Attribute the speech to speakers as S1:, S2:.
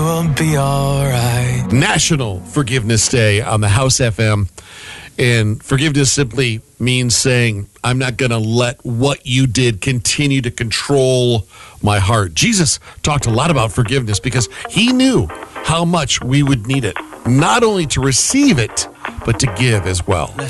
S1: will be all right.
S2: National Forgiveness Day on the House FM. And forgiveness simply means saying, I'm not going to let what you did continue to control my heart. Jesus talked a lot about forgiveness because he knew how much we would need it, not only to receive it, but to give as well.